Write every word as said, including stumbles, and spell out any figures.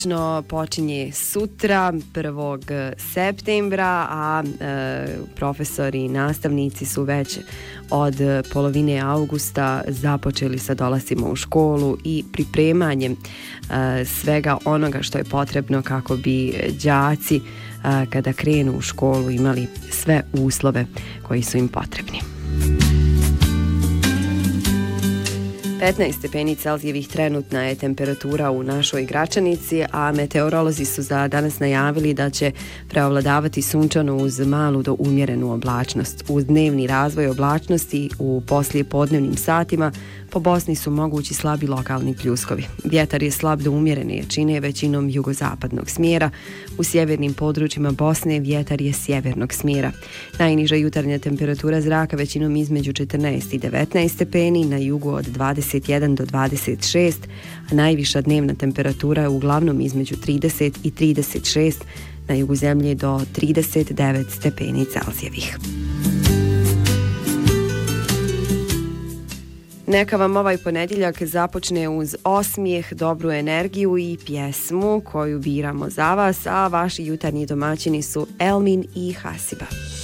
Počinje sutra, prvog septembra, a e, profesori i nastavnici su već od polovine augusta započeli sa dolascima u školu i pripremanjem e, svega onoga što je potrebno kako bi đaci e, kada krenu u školu imali sve uslove koji su im potrebni. petnaest stepeni Celzijevih trenutna je temperatura u našoj Gračanici, a meteorolozi su za danas najavili da će preovladavati sunčano uz malu do umjerenu oblačnost. Uz dnevni razvoj oblačnosti u poslijepodnevnim satima po Bosni su mogući slabi lokalni pljuskovi. Vjetar je slab do umjerene jačine većinom jugozapadnog smjera. U sjevernim područjima Bosne vjetar je sjevernog smjera. Najniža jutarnja temperatura zraka većinom između četrnaest i devetnaest stepeni, na jugu od dvadeset jedan do dvadeset šest, a najviša dnevna temperatura je uglavnom između trideset i trideset šest, na jugu zemlje do trideset devet stepeni Celzijevih. Neka vam ovaj ponedjeljak započne uz osmijeh, dobru energiju i pjesmu koju biramo za vas, a vaši jutarnji domaćini su Elmin i Hasiba.